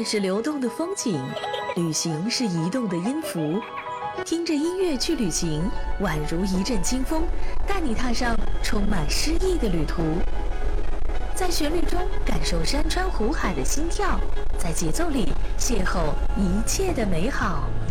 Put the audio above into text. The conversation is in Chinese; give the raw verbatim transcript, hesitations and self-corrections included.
是流动的风景，旅行是移动的音符。听着音乐去旅行，宛如一阵清风，带你踏上充满诗意的旅途。在旋律中感受山川湖海的心跳，在节奏里邂逅一切的美好。